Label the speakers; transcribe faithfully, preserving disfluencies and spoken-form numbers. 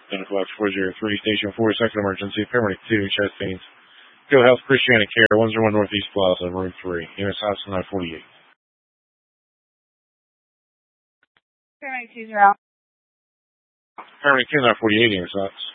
Speaker 1: ten o'clock, four oh three, Station four, second emergency, paramedic two, chest pains. Field Health Christiana Care, one oh one Northeast Plaza, room three, units house nine forty-eight.
Speaker 2: Paramedic two zero.
Speaker 1: Paramedic two nine forty-eight, units house.